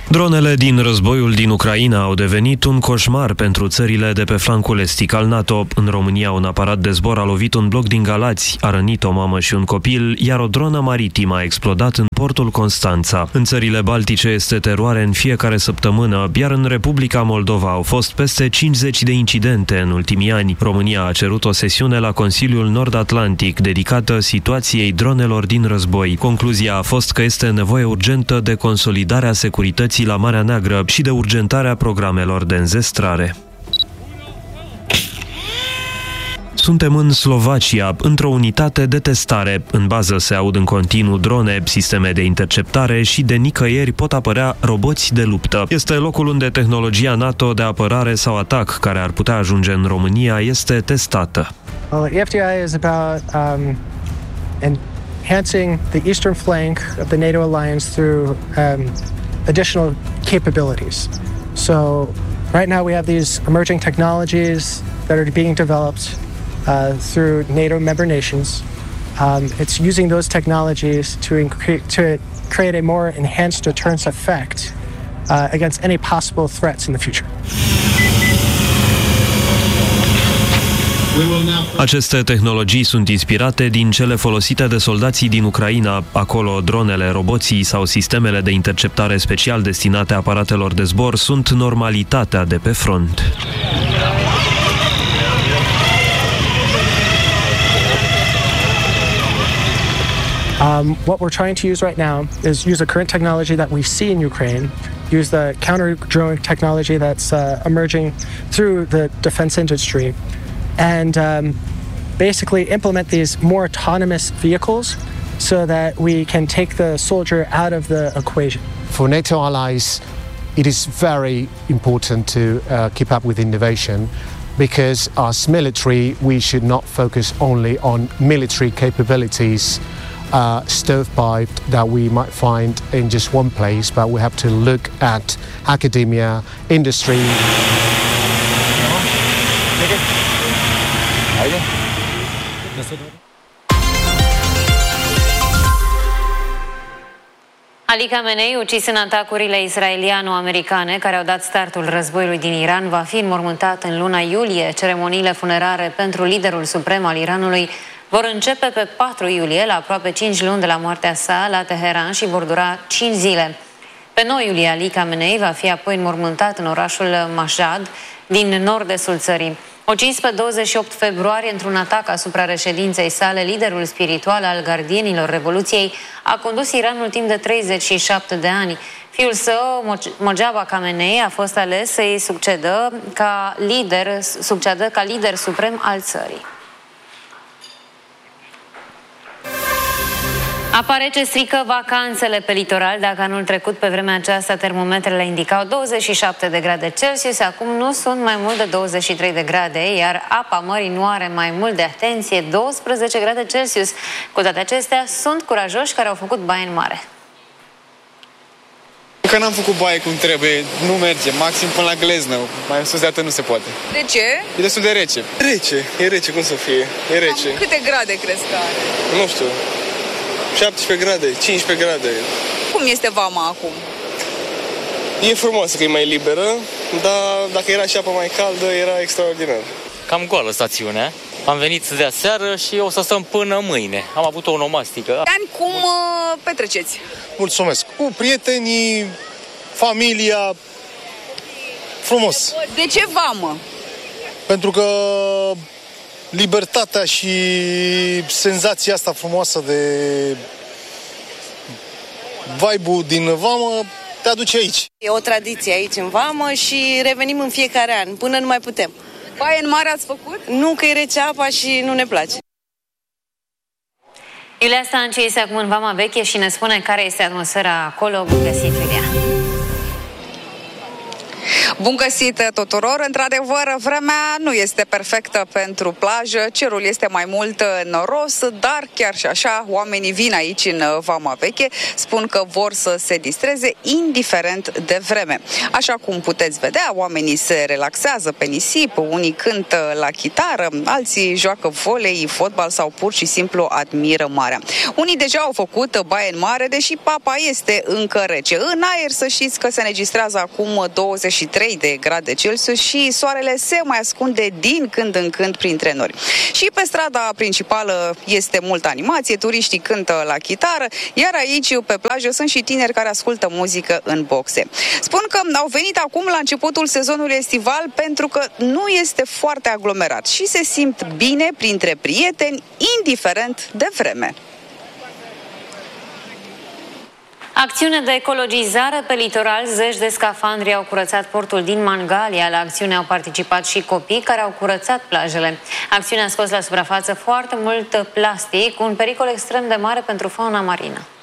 Dronele din războiul din Ucraina au devenit un coșmar pentru țările de pe flancul estic al NATO. În România, un aparat de zbor a lovit un bloc din Galați, a rănit o mamă și un copil, iar o dronă maritimă a explodat în portul Constanța. În țările baltice este teroare în fiecare săptămână, iar în Republica Moldova au fost peste 50 de incidente în ultimii ani. România a cerut o sesiune la Consiliul Nord-Atlantic dedicată situației dronelor din război. Concluzia a fost că este nevoie urgentă de consolidarea securității la Marea Neagră și de urgentarea programelor de înzestrare. Suntem în Slovacia, într-o unitate de testare. În bază se aud în continuu drone, sisteme de interceptare și de nicăieri pot apărea roboți de luptă. Este locul unde tehnologia NATO de apărare sau atac, care ar putea ajunge în România, este testată. FDI is about enhancing the eastern flank of the NATO alliance through additional capabilities. So right now we have these emerging technologies that are being developed through NATO member nations. It's using those technologies to create a more enhanced deterrence effect against any possible threats in the future. Aceste tehnologii sunt inspirate din cele folosite de soldații din Ucraina. Acolo, dronele, roboții sau sistemele de interceptare special destinate aparatelor de zbor sunt normalitatea de pe front. What we're trying to use right now is use the current technology that we see in Ukraine, use the counter-drone technology that's emerging through the defense industry, and basically implement these more autonomous vehicles so that we can take the soldier out of the equation. For NATO allies, it is very important to keep up with innovation, because as military, we should not focus only on military capabilities stovepiped that we might find in just one place, but we have to look at academia, industry. Ali Khamenei, ucis în atacurile israeliano-americane care au dat startul războiului din Iran, va fi înmormântat în luna iulie. Ceremoniile funerare pentru liderul suprem al Iranului vor începe pe 4 iulie, la aproape 5 luni de la moartea sa, la Teheran, și vor dura 5 zile. Pe 9 iulie, Ali Khamenei va fi apoi înmormântat în orașul Mashhad, din nord-estul țării. Ucis pe 28 februarie într-un atac asupra reședinței sale, liderul spiritual al gardienilor Revoluției a condus Iranul timp de 37 de ani. Fiul său, Mojtaba Khamenei, a fost ales să-i succedă ca lider suprem al țării. Apa rece strică vacanțele pe litoral. Dacă anul trecut pe vremea aceasta termometrele indicau 27 de grade Celsius, acum nu sunt mai mult de 23 de grade, iar apa mării nu are mai mult de, atenție, 12 grade Celsius. Cu toate acestea, sunt curajoși care au făcut baie în mare. Că n-am făcut baie cum trebuie, nu merge, maxim până la gleznă, mai sus de atât nu se poate. De ce? E destul de rece. E rece, cum să fie? E rece. Cam câte grade crezi că are? Nu știu, 17 grade, 15 grade. Cum este vama acum? E frumoasă că e mai liberă, dar dacă era și apă mai caldă, era extraordinar. Cam goală stațiunea. Am venit de aseară și o să stăm până mâine. Am avut o onomastică. Ani, cum petreceți? Mulțumesc. Cu prietenii, familia, frumos. De ce vamă? Pentru că libertatea și senzația asta frumoasă de vibe-ul din vamă te aduce aici. E o tradiție aici în vamă și revenim în fiecare an, până nu mai putem. Baie în mare ați făcut? Nu, că e rece apa și nu ne place. Iulia Stanciu este acum în Vama Veche și ne spune care este atmosfera acolo. Bun găsit, Iulia! Bun găsit tuturor! Într-adevăr, vremea nu este perfectă pentru plajă, cerul este mai mult noros, dar chiar și așa, oamenii vin aici în Vama Veche, spun că vor să se distreze indiferent de vreme. Așa cum puteți vedea, oamenii se relaxează pe nisip, unii cântă la chitară, alții joacă volei, fotbal sau pur și simplu admiră marea. Unii deja au făcut baie în mare, deși apa este încă rece. În aer, să știți că se înregistrează acum 23 de grade Celsius și soarele se mai ascunde din când în când printre nori. Și pe strada principală este multă animație, turiștii cântă la chitară, iar aici pe plajă sunt și tineri care ascultă muzică în boxe. Spun că au venit acum la începutul sezonului estival pentru că nu este foarte aglomerat și se simt bine printre prieteni, indiferent de vreme. Acțiune de ecologizare pe litoral, zeci de scafandri au curățat portul din Mangalia. La acțiune au participat și copii care au curățat plajele. Acțiunea a scos la suprafață foarte mult plastic, un pericol extrem de mare pentru fauna marină.